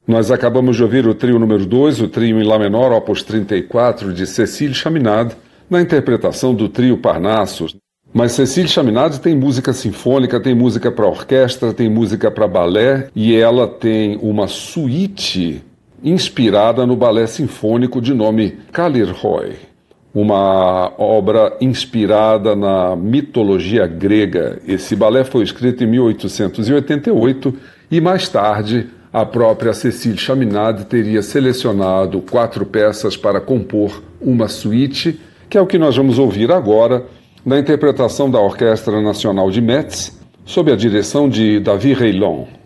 Nós acabamos de ouvir o trio número 2, o trio em Lá menor, opus 34, de Cécile Chaminade, na interpretação do trio Parnassus. Mas Cécile Chaminade tem música sinfônica, tem música para orquestra, tem música para balé, e ela tem uma suíte inspirada no balé sinfônico de nome Kallirhoi, uma obra inspirada na mitologia grega. Esse balé foi escrito em 1888 e mais tarde a própria Cécile Chaminade teria selecionado 4 peças para compor uma suíte, que é o que nós vamos ouvir agora, na interpretação da Orquestra Nacional de Metz, sob a direção de David Reillon.